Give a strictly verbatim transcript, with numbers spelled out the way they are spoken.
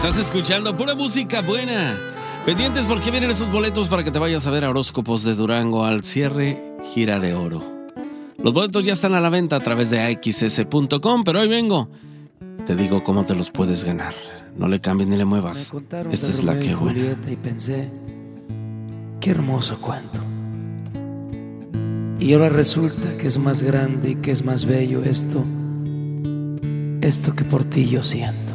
Estás escuchando pura música buena. Pendientes porque vienen esos boletos para que te vayas a ver a Horóscopos de Durango al cierre Gira de Oro. Los boletos ya están a la venta a través de a x s punto com, pero hoy vengo. Te digo cómo te los puedes ganar. No le cambies ni le muevas. Esta es la que buena. Y pensé, qué hermoso cuento. Y ahora resulta que es más grande y que es más bello esto, esto que por ti yo siento.